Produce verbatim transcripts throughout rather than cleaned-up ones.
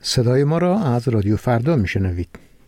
صدای ما را از رادیو فردا میشنوید.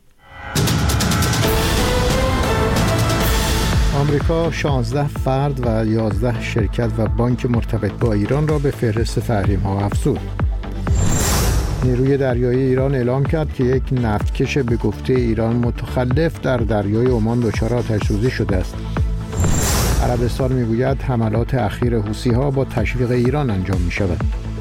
آمریکا شانزده فرد و یازده شرکت و بانک مرتبط با ایران را به فهرست تحریم‌ها افزود. نیروی دریایی ایران اعلام کرد که یک نفتکش به گفته ایران متخلف در دریای عمان دچار آتش‌سوزی شده است. عربستان میگوید حملات اخیر حوثی‌ها با تشویق ایران انجام می‌شود.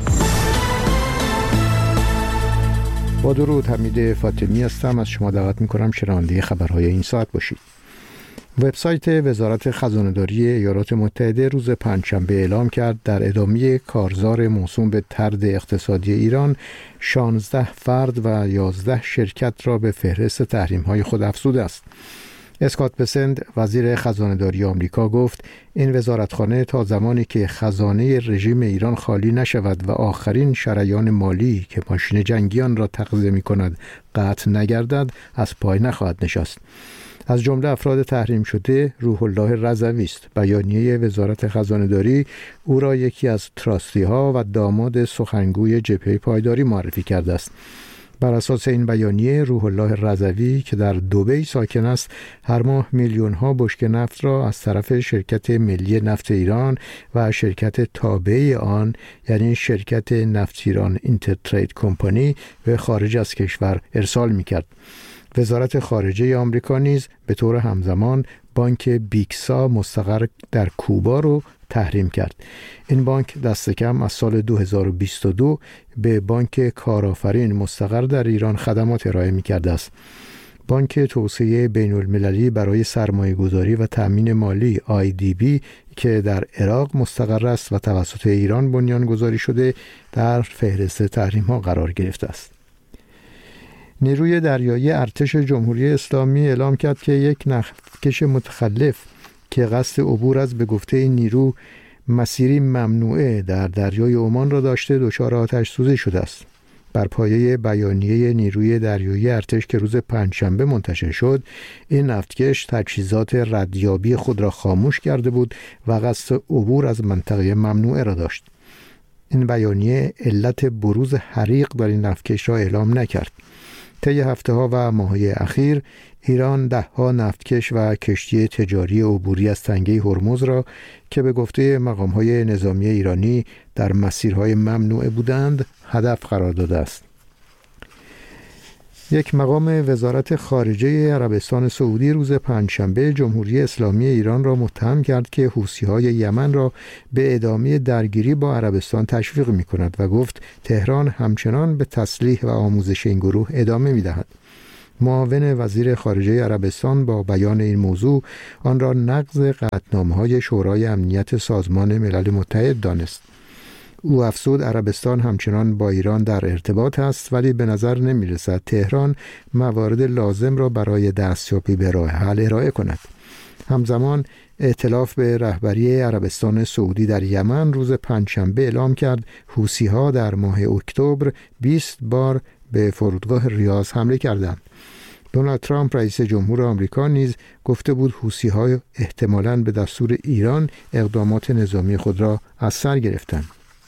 با درود، حمید فاطمی هستم. از شما دعوت می‌کنم شنونده خبرهای این ساعت باشید. وبسایت وزارت خزانه‌داری ایالات متحده روز پنجشنبه اعلام کرد در ادامه کارزار موسوم به طرد اقتصادی ایران، شانزده فرد و یازده شرکت را به فهرست تحریم‌های خود افزوده است. اسکات بسند، وزیر خزانه‌داری آمریکا، گفت این وزارتخانه تا زمانی که خزانه رژیم ایران خالی نشود و آخرین شریان مالی که ماشین جنگیان را تغذیه می‌کند قطع نگردد از پای نخواهد نشست. از جمله افراد تحریم شده روح الله رضوی است. بیانیه وزارت خزانه‌داری او را یکی از تراستی‌ها و داماد سخنگوی جبهه پایداری معرفی کرده است. بر اساس این بیانیه، روح الله رضوی که در دبی ساکن است، هر ماه میلیون‌ها بشکه نفت را از طرف شرکت ملی نفت ایران و شرکت تابع آن یعنی شرکت نفت ایران اینترترید کمپانی به خارج از کشور ارسال می‌کرد. وزارت خارجه آمریکا نیز به طور همزمان بانک بیکسا مستقر در کوبا رو تحریم کرد. این بانک دست کم از سال دو هزار و بیست و دو به بانک کارآفرین مستقر در ایران خدمات ارائه می‌کرده است. بانک توسعه بین المللی برای سرمایه گذاری و تأمین مالی آی دی بی که در عراق مستقر است و توسط ایران بنیان گذاری شده، در فهرست تحریم ها قرار گرفته است. نیروی دریایی ارتش جمهوری اسلامی اعلام کرد که یک نفتکش متخلف که قصد عبور از به گفته این نیرو مسیری ممنوعه در دریای عمان را داشته دچار آتش‌سوزی شده است. بر پایه بیانیه نیروی دریایی ارتش که روز پنجشنبه منتشر شد، این نفتکش تجهیزات ردیابی خود را خاموش کرده بود و قصد عبور از منطقه ممنوعه را داشت. این بیانیه علت بروز حریق در این نفتکش را اعلام نکرد. طی هفته‌ها و ماه‌های اخیر ایران ده‌ها نفتکش و کشتی تجاری عبوری از تنگه هرمز را که به گفته مقام‌های نظامی ایرانی در مسیرهای ممنوعه بودند هدف قرار داده است. یک مقام وزارت خارجه عربستان سعودی روز پنجشنبه جمهوری اسلامی ایران را متهم کرد که حوثی‌های یمن را به ادامه درگیری با عربستان تشویق می‌کند و گفت تهران همچنان به تسلیح و آموزش این گروه ادامه می‌دهد. معاون وزیر خارجه عربستان با بیان این موضوع آن را نقض قطعنامه‌های شورای امنیت سازمان ملل متحد دانست. او افزود عربستان همچنان با ایران در ارتباط است، ولی به نظر نمی رسد تهران موارد لازم را برای دستیابی به راه حل ارائه کند. همزمان ائتلاف به رهبری عربستان سعودی در یمن روز پنجشنبه اعلام کرد حوثی‌ها در ماه اکتبر بیست بار به فرودگاه ریاض حمله کردند. دونالد ترامپ رئیس جمهور آمریکا نیز گفته بود حوثی‌ها احتمالاً به دستور ایران اقدامات نظامی خود را از سر گرفتند.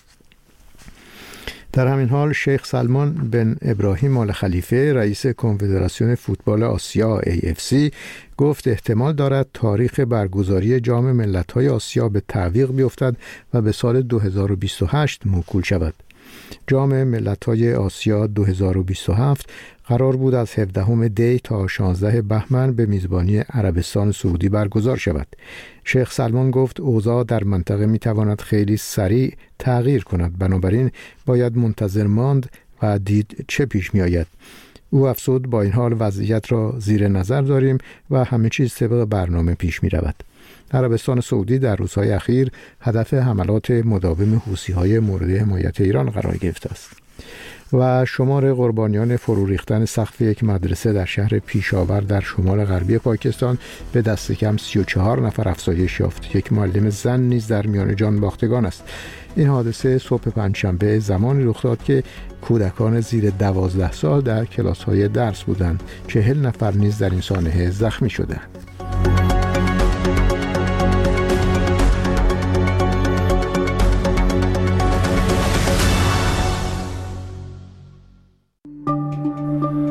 در همین حال شیخ سلمان بن ابراهیم آل خلیفه رئیس کنفدراسیون فوتبال آسیا ای اف سی گفت احتمال دارد تاریخ برگزاری جام ملت‌های آسیا به تعویق بیفتد و به سال دو هزار و بیست و هشت موکول شود. جام ملت‌های آسیا دو هزار و بیست و هفت قرار بود از هفدهم دی تا شانزدهم بهمن به میزبانی عربستان سعودی برگزار شود. شیخ سلمان گفت اوضاع در منطقه میتواند خیلی سریع تغییر کند، بنابراین باید منتظر ماند و دید چه پیش می آید. او افزود با این حال وضعیت را زیر نظر داریم و همه چیز طبق برنامه پیش می رود. عربستان سعودی در روزهای اخیر هدف حملات مداوم حوثی‌های مورد حمایت ایران قرار گرفته است. و شمار قربانیان فرو ریختن سقف یک مدرسه در شهر پیشاور در شمال غربی پاکستان به دست کم سی و چهار نفر افزایش یافت. یک معلم زن نیز در میان جان باختگان است. این حادثه صبح پنجشنبه زمانی رخ داد که کودکان زیر دوازده سال در کلاس‌های درس بودند. چهل نفر نیز در این سانحه زخمی شدند.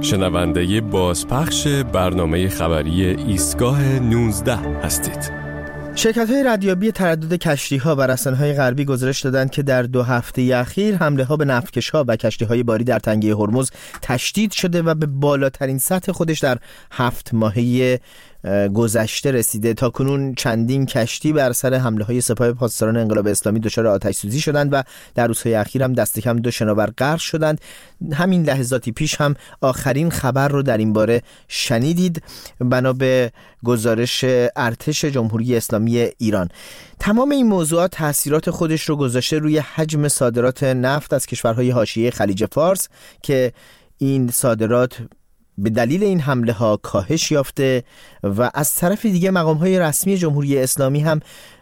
شنونده بازپخش برنامه خبری ایستگاه نوزده هستید. شرکت‌های ردیابی تردد کشتی‌ها و رسانه‌های غربی گزارش دادند که در دو هفته اخیر حمله‌ها به نفتکش‌ها و کشتی‌های باری در تنگه هرمز تشدید شده و به بالاترین سطح خودش در هفت ماهه گذشته رسیده. تا کنون چندین کشتی بر اثر حمله‌های سپاه پاسداران انقلاب اسلامی دچار آتش‌سوزی شدند و در روزهای اخیر هم دست کم دو شناور غرق شدند. همین لحظاتی پیش هم آخرین خبر رو در این باره شنیدید بنا به گزارش ارتش جمهوری اسلامی ایران. تمام این موضوعات تأثیرات خودش رو گذاشته روی حجم صادرات نفت از کشورهای حاشیه خلیج فارس که این صادرات به دلیل این حمله ها کاهش یافته و از طرف دیگه مقام های رسمی جمهوری اسلامی هم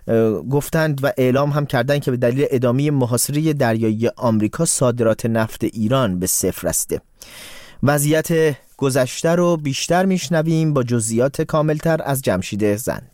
گفتند و اعلام هم کردند که به دلیل ادامه محاصره دریایی آمریکا صادرات نفت ایران به صفر رسیده. وضعیت گذشته رو بیشتر میشنویم با جزئیات کاملتر از جمشید زند.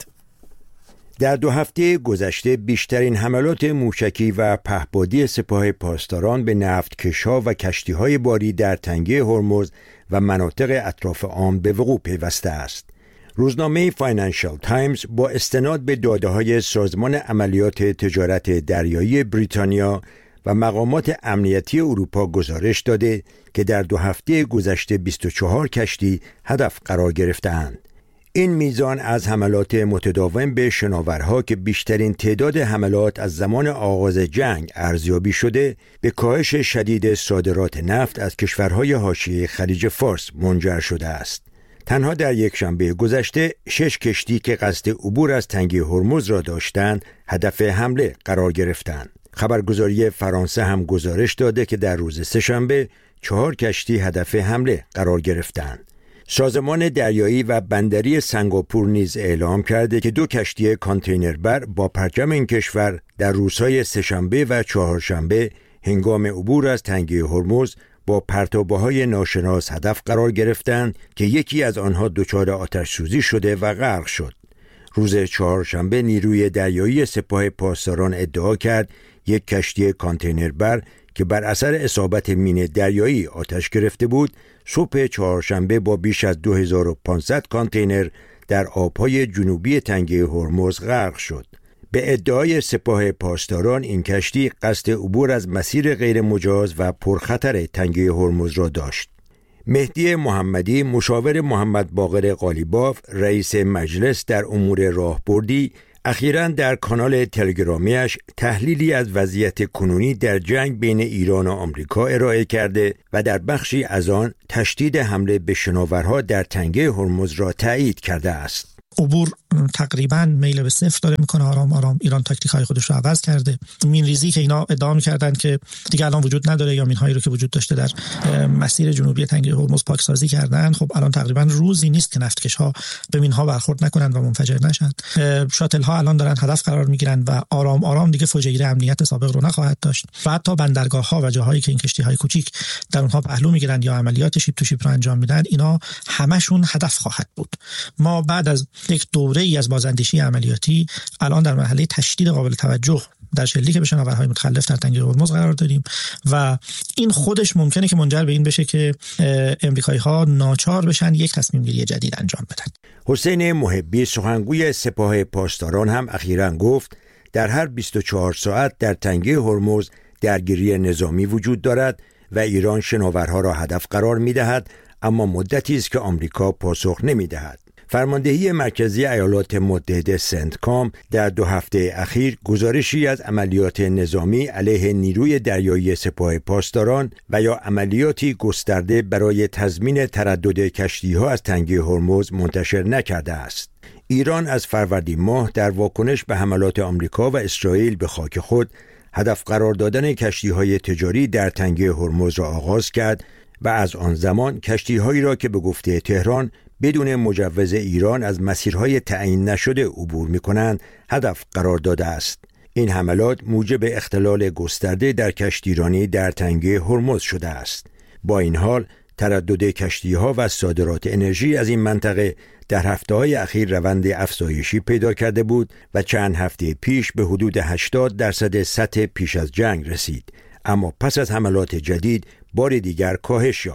در دو هفته گذشته بیشترین حملات موشکی و پهپادی سپاه پاسداران به نفتکش‌ها و کشتی‌های باری در تنگه هرمز و مناطق اطراف آن به وقوع پیوسته است. روزنامه فاینانشال تایمز با استناد به داده‌های سازمان عملیات تجارت دریایی بریتانیا و مقامات امنیتی اروپا گزارش داده که در دو هفته گذشته بیست و چهار کشتی هدف قرار گرفته‌اند. این میزان از حملات متداوم به شناورها که بیشترین تعداد حملات از زمان آغاز جنگ ارزیابی شده به کاهش شدید صادرات نفت از کشورهای حاشیه خلیج فارس منجر شده است. تنها در یک شنبه گذشته شش کشتی که قصد عبور از تنگه هرمز را داشتند هدف حمله قرار گرفتند. خبرگزاری فرانسه هم گزارش داده که در روز سه‌شنبه چهار کشتی هدف حمله قرار گرفتند. سازمان دریایی و بندری سنگاپور نیز اعلام کرده که دو کشتی کانتینربر با پرچم این کشور در روزهای سه‌شنبه و چهارشنبه هنگام عبور از تنگه هرمز با پرتابه‌های ناشناس هدف قرار گرفتند که یکی از آنها دچار آتش‌سوزی شده و غرق شد. روز چهارشنبه نیروی دریایی سپاه پاسداران ادعا کرد یک کشتی کانتینربر که بر اثر اصابت مین دریایی آتش گرفته بود صبح چهارشنبه با بیش از دو هزار و پانصد کانتینر در آبهای جنوبی تنگه هرمز غرق شد. به ادعای سپاه پاسداران این کشتی قصد عبور از مسیر غیر مجاز و پرخطر تنگه هرمز را داشت. مهدی محمدی مشاور محمد باقر قالیباف رئیس مجلس در امور راهبردی اخیراً در کانال تلگرامیش تحلیلی از وضعیت کنونی در جنگ بین ایران و آمریکا ارائه کرده و در بخشی از آن تشدید حمله به شناورها در تنگه هرمز را تایید کرده است. عبور تقریبا میل به صفر داره میکنه. آرام آرام ایران تاکتیک های خودش رو عوض کرده. مین ریزی که اینا ادعا میکردن که دیگه الان وجود نداره یا مین هایی رو که وجود داشته در مسیر جنوبی تنگه هرمز پاکسازی کردن. خب الان تقریبا روزی نیست که نفتکش ها به مین ها برخورد نکنن و منفجر نشن. شاتل ها الان دارن هدف قرار میگیرن و آرام آرام دیگه فوجیگیری امنیت سابق رو نخواهد داشت. و حتی بندرگاه ها و جاهایی که این کشتی های کوچیک در اونها پهلو میگیرن یا عملیات شیپ تو شیپ رو انجام میدن اینا همشون هدف خواهد بود. ما بعد از یک دوره ای از بازاندیشی عملیاتی الان در مرحله تشدید قابل توجه در شلیک به شناورهای متخلف در تنگه هرمز قرار داریم و این خودش ممکنه که منجر به این بشه که امریکایی‌ها ناچار بشن یک تصمیم گیری جدید انجام بدن. حسین محبی سخنگوی سپاه پاسداران هم اخیراً گفت در هر بیست و چهار ساعت در تنگه هرمز درگیری نظامی وجود دارد و ایران شناورها را هدف قرار می‌دهد، اما مدتی است که آمریکا پاسخ نمی‌دهد. فرماندهی مرکزی ایالات متحده سنتکام در دو هفته اخیر گزارشی از عملیات نظامی علیه نیروی دریایی سپاه پاسداران و یا عملیاتی گسترده برای تضمین تردد کشتی‌ها از تنگه هرمز منتشر نکرده است. ایران از فروردین ماه در واکنش به حملات آمریکا و اسرائیل به خاک خود هدف قرار دادن کشتی‌های تجاری در تنگه هرمز را آغاز کرد و از آن زمان کشتی‌هایی را که به گفته تهران بدون مجوز ایران از مسیرهای تعیین نشده عبور می‌کنند هدف قرار داده است. این حملات موجب اختلال گسترده در کشتیرانی در تنگه هرمز شده است. با این حال تردد کشتی‌ها و صادرات انرژی از این منطقه در هفته‌های اخیر روند افزایشی پیدا کرده بود و چند هفته پیش به حدود هشتاد درصد سطح پیش از جنگ رسید، اما پس از حملات جدید بار دیگر کاهش یافت.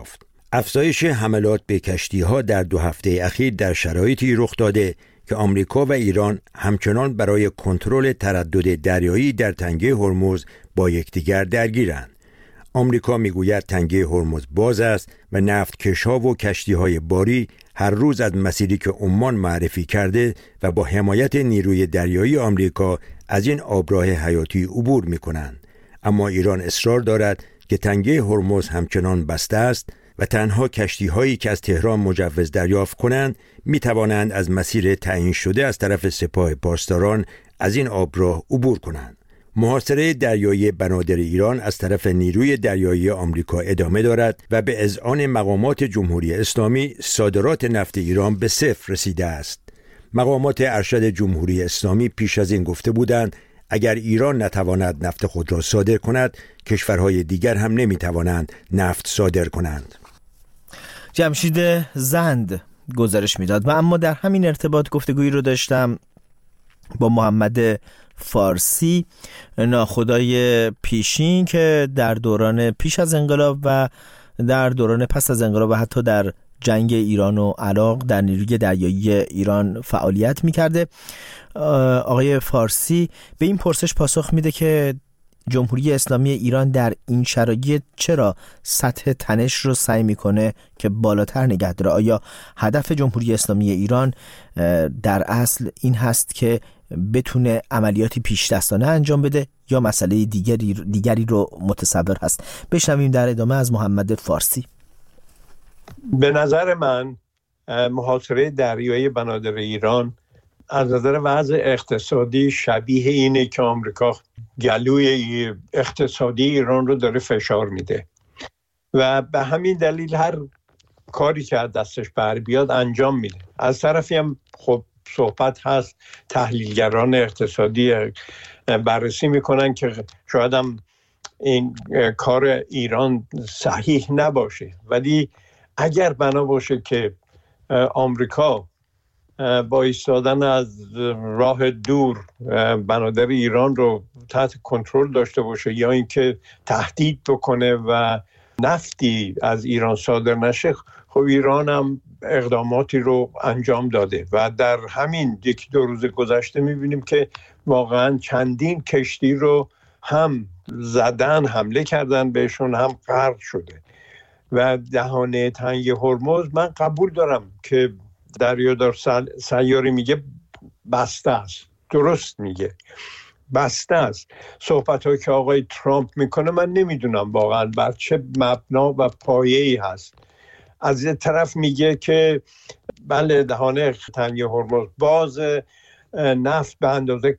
افزایش حملات به کشتی‌ها در دو هفته اخیر در شرایطی رخ داده که آمریکا و ایران همچنان برای کنترل تردد دریایی در تنگه هرمز با یکدیگر درگیرند. آمریکا میگوید تنگه هرمز باز است و نفتکش‌ها و کشتی‌های باری هر روز از مسیری که عمان معرفی کرده و با حمایت نیروی دریایی آمریکا از این آبراه حیاتی عبور می‌کنند. اما ایران اصرار دارد که تنگه هرمز همچنان بسته است و تنها کشتی‌هایی که از تهران مجوز دریافت کنند می‌توانند از مسیر تعیین شده از طرف سپاه پاسداران از این آبراه عبور کنند. محاصره دریایی بنادر ایران از طرف نیروی دریایی آمریکا ادامه دارد و به اذعان مقامات جمهوری اسلامی صادرات نفت ایران به صفر رسیده است. مقامات ارشد جمهوری اسلامی پیش از این گفته بودند اگر ایران نتواند نفت خود را صادر کند، کشورهای دیگر هم نمیتوانند نفت صادر کنند. جمشید زند گزارش میداد. و اما در همین ارتباط گفتگویی رو داشتم با محمد فارسی، ناخدای پیشین که در دوران پیش از انقلاب و در دوران پس از انقلاب و حتی در جنگ ایران و عراق در نیروی دریایی ایران فعالیت میکرده. آقای فارسی به این پرسش پاسخ میده که جمهوری اسلامی ایران در این شرایط چرا سطح تنش رو سعی میکنه که بالاتر نگه داره؟ آیا هدف جمهوری اسلامی ایران در اصل این هست که بتونه عملیاتی پیش دستانه انجام بده یا مسئله دیگری دیگری رو متصور هست؟ بشنویم در ادامه از محمد فارسی. به نظر من محاصره دریایی بنادر ایران از نظر وضع اقتصادی شبیه اینه که آمریکا گلوی اقتصادی ایران رو داره فشار میده و به همین دلیل هر کاری که از دستش بر بیاد انجام میده. از طرفی هم خب صحبت هست، تحلیلگران اقتصادی بررسی میکنن که شاید هم این کار ایران صحیح نباشه، ولی اگر بنا باشه که آمریکا با ایستادن از راه دور بنادر ایران رو تحت کنترل داشته باشه یا اینکه تهدید بکنه و نفتی از ایران صادر نشه، خب ایران هم اقداماتی رو انجام داده و در همین یکی دو روز گذشته میبینیم که واقعا چندین کشتی رو هم زدن، حمله کردن بهشون، هم غرق شده. و دهانه تنگ هرمز من قبول دارم که دریادار سیاری میگه بسته است، درست میگه بسته است. صحبت هایی که آقای ترامپ میکنه من نمیدونم واقعا بر چه مبنا و پایه‌ای هست. از یه طرف میگه که بله دهانه تنگ هرمز باز، نفت به اندازه